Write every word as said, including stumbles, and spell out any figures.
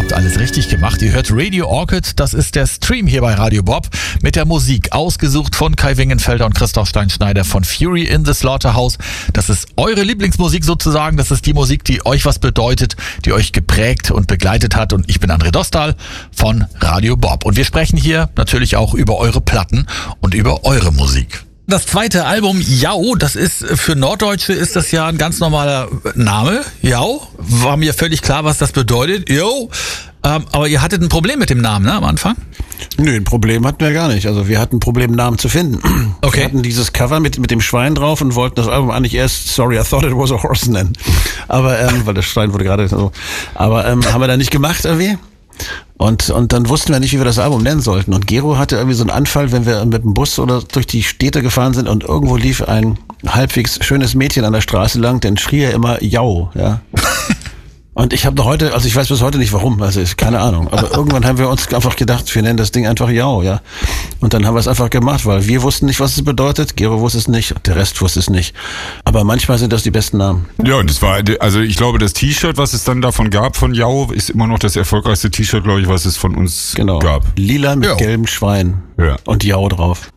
habt alles richtig gemacht. Ihr hört Radio Orchid, das ist der Stream hier bei Radio Bob mit der Musik, ausgesucht von Kai Wingenfelder und Christoph Steinschneider von Fury in the Slaughterhouse. Das ist eure Lieblingsmusik sozusagen, das ist die Musik, die euch was bedeutet, die euch geprägt und begleitet hat. Und ich bin André Dostal von Radio Bob. Und wir sprechen hier natürlich auch über eure Platten und über eure Musik. Das zweite Album, Jau, das ist für Norddeutsche ist das ja ein ganz normaler Name. Jau, war mir völlig klar, was das bedeutet. Jo, ähm, aber ihr hattet ein Problem mit dem Namen, ne, am Anfang? Nö, ein Problem hatten wir gar nicht. Also wir hatten ein Problem, einen Namen zu finden. Okay. Wir hatten dieses Cover mit mit dem Schwein drauf und wollten das Album eigentlich erst Sorry, I Thought It Was a Horse nennen. Aber, ähm, weil das Schwein wurde gerade so. Aber ähm, haben wir da nicht gemacht irgendwie. Und und dann wussten wir nicht, wie wir das Album nennen sollten. Und Gero hatte irgendwie so einen Anfall, wenn wir mit dem Bus oder durch die Städte gefahren sind und irgendwo lief ein halbwegs schönes Mädchen an der Straße lang, dann schrie er immer Jau, ja. Und ich habe noch heute, also ich weiß bis heute nicht warum, also ist keine Ahnung. Aber irgendwann haben wir uns einfach gedacht, wir nennen das Ding einfach Jau, ja. Und dann haben wir es einfach gemacht, weil wir wussten nicht, was es bedeutet. Gero wusste es nicht, der Rest wusste es nicht. Aber manchmal sind das die besten Namen. Ja, und das war, also ich glaube, das T-Shirt, was es dann davon gab von Jau, ist immer noch das erfolgreichste T-Shirt, glaube ich, was es von uns genau. gab. Lila mit ja. gelbem Schwein ja. und Jau drauf.